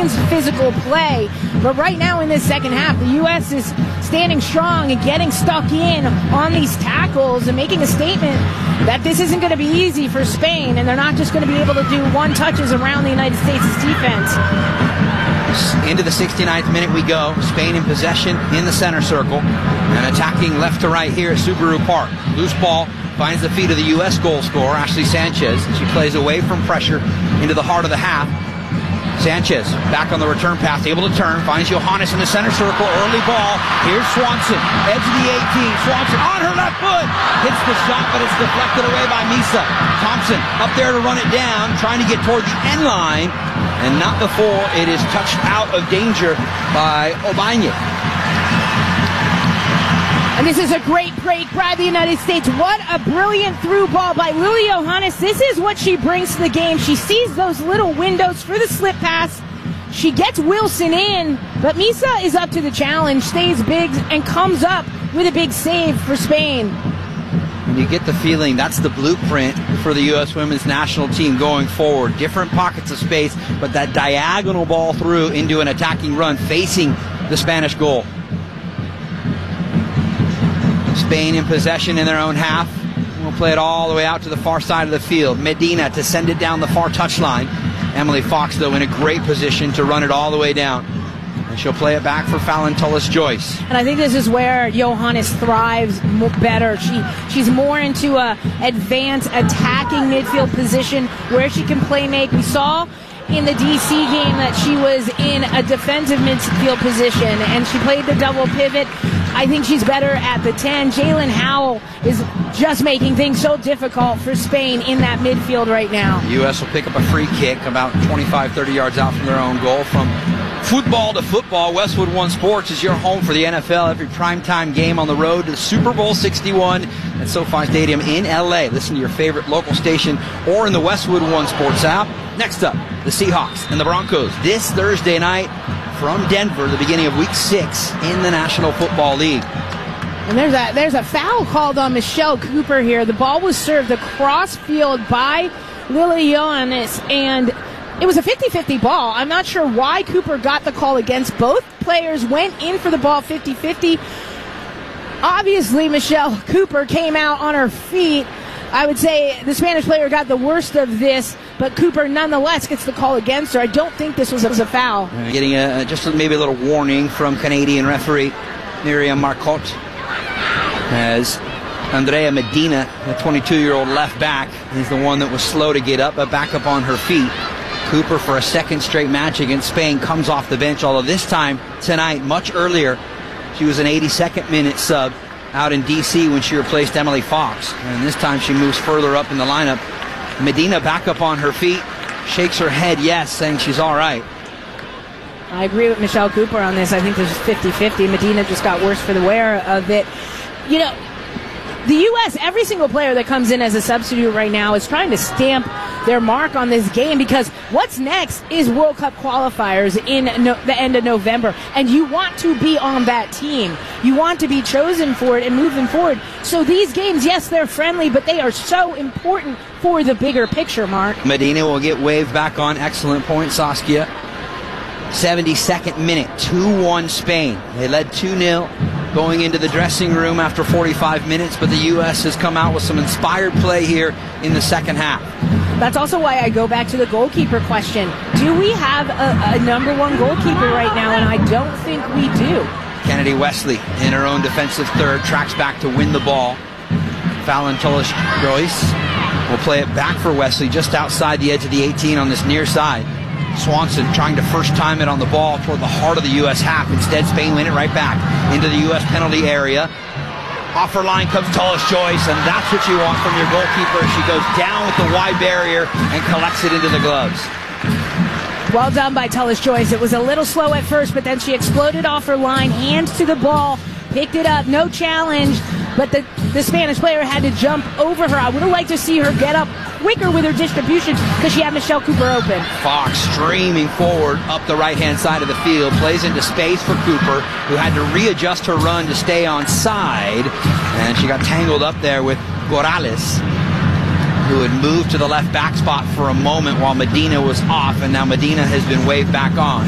intense physical play. But right now in this second half, the U.S. is standing strong and getting stuck in on these tackles and making a statement that this isn't going to be easy for Spain, and they're not just going to be able to do one touches around the United States' defense. Into the 69th minute we go. Spain in possession in the center circle and attacking left to right here at Subaru Park. Loose ball finds the feet of the U.S. goal scorer, Ashley Sanchez. She plays away from pressure into the heart of the half. Sanchez back on the return pass, able to turn, finds Johannes in the center circle, early ball. Here's Swanson, edge of the 18. Swanson on her left foot, hits the shot, but it's deflected away by Misa. Thompson up there to run it down, trying to get toward the end line, and not before it is touched out of danger by Obañez. And this is a great break by the United States. What a brilliant through ball by Lily Johannes. This is what she brings to the game. She sees those little windows for the slip pass. She gets Wilson in, but Misa is up to the challenge, stays big, and comes up with a big save for Spain. And you get the feeling that's the blueprint for the U.S. women's national team going forward. Different pockets of space, but that diagonal ball through into an attacking run facing the Spanish goal. Spain in possession in their own half. We'll play it all the way out to the far side of the field. Medina to send it down the far touchline. Emily Fox, though, in a great position to run it all the way down. And she'll play it back for Fallon Tullis-Joyce. And I think this is where Johannes thrives better. She's more into a advanced attacking midfield position where she can play make. We saw in the DC game that she was in a defensive midfield position, and she played the double pivot. I think she's better at the 10. Jalen Howell is just making things so difficult for Spain in that midfield right now. The U.S. will pick up a free kick about 25, 30 yards out from their own goal. From football to football, Westwood One Sports is your home for the NFL. Every primetime game on the road to Super Bowl 61 at SoFi Stadium in L.A. Listen to your favorite local station or in the Westwood One Sports app. Next up, the Seahawks and the Broncos this Thursday night from Denver, the beginning of Week 6 in the National Football League. And there's a foul called on Michelle Cooper here. The ball was served across field by Lily Johannes, and it was a 50-50 ball. I'm not sure why Cooper got the call against. Both players went in for the ball 50-50. Obviously, Michelle Cooper came out on her feet. I would say the Spanish player got the worst of this, but Cooper nonetheless gets the call against her. I don't think this was a foul. Getting just maybe a little warning from Canadian referee Miriam Marcotte, as Andrea Medina, the 22-year-old left back, is the one that was slow to get up, but back up on her feet. Cooper, for a second straight match against Spain, comes off the bench, although this time tonight, much earlier, she was an 82nd minute sub out in D.C. when she replaced Emily Fox. And this time she moves further up in the lineup. Medina back up on her feet, shakes her head yes, saying she's all right. I agree with Michelle Cooper on this. I think this is 50-50. Medina just got worse for the wear of it. You know, the U.S., every single player that comes in as a substitute right now is trying to stamp their mark on this game, because what's next is World Cup qualifiers in the end of November, and you want to be on that team. You want to be chosen for it and moving forward. So these games, yes, they're friendly, but they are so important for the bigger picture, Mark. Medina will get waved back on. Excellent point, Saskia. 72nd minute, 2-1 Spain. They led 2-0 going into the dressing room after 45 minutes, but the U.S. has come out with some inspired play here in the second half. That's also why I go back to the goalkeeper question. Do we have a number one goalkeeper right now? And I don't think we do. Kennedy Wesley in her own defensive third, tracks back to win the ball. Fallon Tullis-Joyce will play it back for Wesley just outside the edge of the 18 on this near side. Swanson trying to first time it on the ball toward the heart of the U.S. half. Instead, Spain win it right back into the U.S. penalty area. Off her line comes Tullis-Joyce, and that's what you want from your goalkeeper. She goes down with the wide barrier and collects it into the gloves. Well done by Tullis-Joyce. It was a little slow at first, but then she exploded off her line, hands to the ball, picked it up, no challenge, but the Spanish player had to jump over her. I would have liked to see her get up quicker with her distribution because she had Michelle Cooper open. Fox streaming forward up the right-hand side of the field, plays into space for Cooper, who had to readjust her run to stay on side, and she got tangled up there with Corrales, who had moved to the left back spot for a moment while Medina was off, and now Medina has been waved back on.